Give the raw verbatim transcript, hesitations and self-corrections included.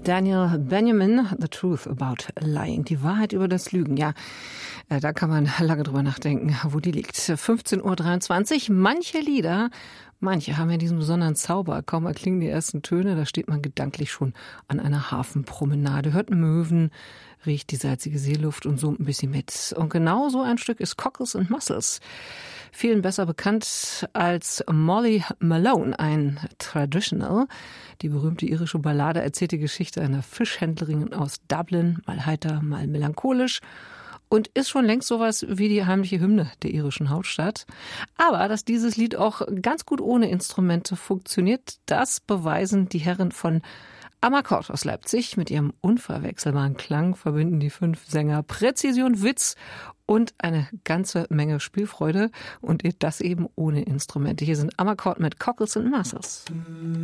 Daniel Benjamin, The Truth About Lying, die Wahrheit über das Lügen. Ja, da kann man lange drüber nachdenken, wo die liegt. fünfzehn Uhr dreiundzwanzig, manche Lieder, manche haben ja diesen besonderen Zauber. Kaum erklingen die ersten Töne, da steht man gedanklich schon an einer Hafenpromenade, hört Möwen, riecht die salzige Seeluft und summt ein bisschen mit. Und genau so ein Stück ist Cockles and Mussels. Vielen besser bekannt als Molly Malone, ein Traditional. Die berühmte irische Ballade erzählt die Geschichte einer Fischhändlerin aus Dublin, mal heiter, mal melancholisch. Und ist schon längst sowas wie die heimliche Hymne der irischen Hauptstadt. Aber dass dieses Lied auch ganz gut ohne Instrumente funktioniert, das beweisen die Herren von Amarcord aus Leipzig. Mit ihrem unverwechselbaren Klang verbinden die fünf Sänger Präzision, Witz und eine ganze Menge Spielfreude. Und das eben ohne Instrumente. Hier sind Amarcord mit Cockles and Mussels.